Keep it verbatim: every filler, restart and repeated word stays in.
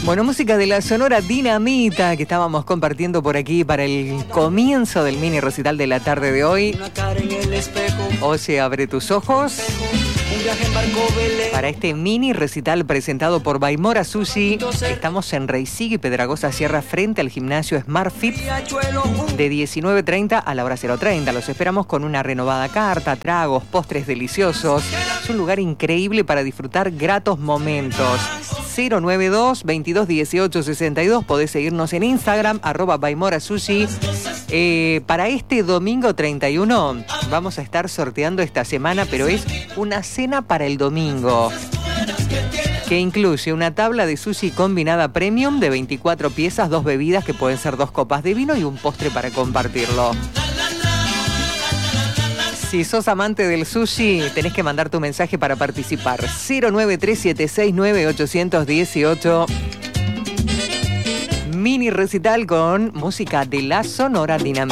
Bueno, música de la Sonora Dinamita que estábamos compartiendo por aquí para el comienzo del mini recital de la tarde de hoy. Oye, abre tus ojos. Para este mini recital presentado por Baimora Sushi, estamos en Reisig y Pedragosa Sierra frente al gimnasio Smart Fit de diecinueve treinta a la hora cero treinta. Los esperamos con una renovada carta, tragos, postres deliciosos. Es un lugar increíble para disfrutar gratos momentos. cero nueve dos, veintidós dieciocho sesenta y dos. Podés seguirnos en Instagram, arroba Baimora Sushi. Eh, para este domingo treinta y uno vamos a estar sorteando esta semana, pero es una cena para el domingo que incluye una tabla de sushi combinada premium de veinticuatro piezas, dos bebidas que pueden ser dos copas de vino y un postre para compartirlo. Si sos amante del sushi, tenés que mandar tu mensaje para participar. cero nueve tres siete seis nueve ocho uno ocho. Mini recital con música de la Sonora Dinamita.